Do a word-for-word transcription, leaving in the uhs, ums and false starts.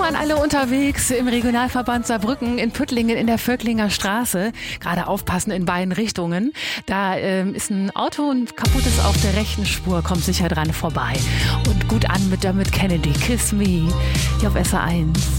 an alle unterwegs im Regionalverband Saarbrücken in Püttlingen in der Völklinger Straße. Gerade aufpassen in beiden Richtungen. Da ähm, ist ein Auto und kaputtes auf der rechten Spur, kommt sicher dran vorbei. Und gut an mit Dermot Kennedy, Kiss Me, hier auf S R eins.